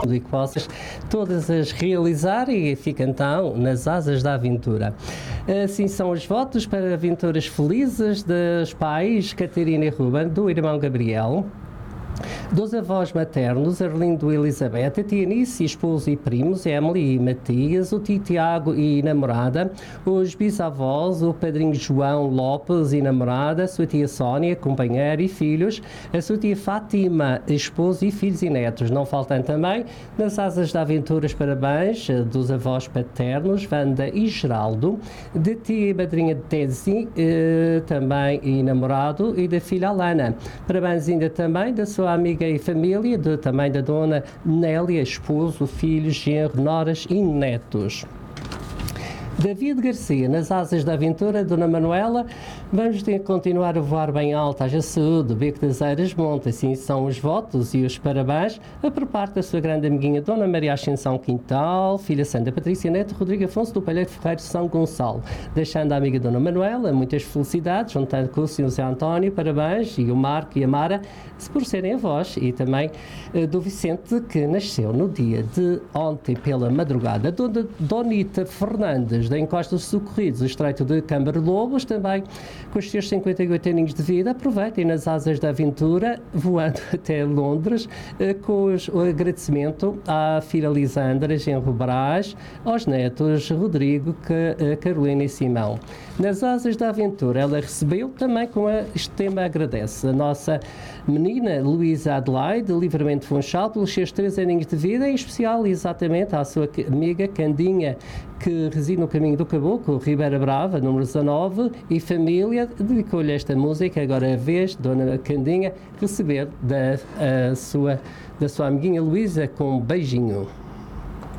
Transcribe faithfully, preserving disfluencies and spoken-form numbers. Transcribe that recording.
e que possas todas as realizar e fica então nas asas da aventura. Assim são os votos para aventuras felizes dos pais Catarina e Ruben, do irmão Gabriel, dos avós maternos, Arlindo e Elizabeth, a tia Nice, esposo e primos, Emily e Matias, o tio Tiago e namorada, os bisavós, o padrinho João Lopes e namorada, a sua tia Sónia, companheira e filhos, a sua tia Fátima, esposo e filhos e netos. Não faltam também, nas asas da aventuras, parabéns dos avós paternos, Wanda e Geraldo, da tia e madrinha de Tesi, eh, também e namorado, e da filha Alana. Parabéns ainda também da sua amiga e família, de, também da dona Nélia, esposo, filhos, genro, noras e netos. David Garcia, nas asas da aventura, Dona Manuela, vamos ter que continuar a voar bem alto, haja saúde, Beco das Eiras monta, assim são os votos e os parabéns, a por parte da sua grande amiguinha Dona Maria Ascensão Quintal, filha Santa Patrícia Neto, Rodrigo Afonso do Palheiro Ferreiro São Gonçalo, deixando a amiga Dona Manuela muitas felicidades, juntando com o senhor José António, parabéns, e o Marco e a Mara, por serem avós, e também uh, do Vicente, que nasceu no dia de ontem pela madrugada. Dona Donita Fernandes, da Encosta dos Socorridos, o Estreito de Câmara Lobos, também com os seus cinquenta e oito aninhos de vida, aproveitem nas asas da aventura, voando até Londres, com os, o agradecimento à filha Lisandra, genro Brás, aos netos Rodrigo, Carolina e Simão. Nas asas da aventura, ela recebeu também com a, este tema agradece a nossa menina Luísa Adelaide, livremente Funchal, pelos seus três aninhos de vida, em especial exatamente à sua amiga Candinha, que reside no caminho do Caboclo, Ribeira Brava, número dezanove, e família, dedicou-lhe esta música, agora é a vez, Dona Candinha, receber da, a sua, da sua amiguinha Luísa com um beijinho.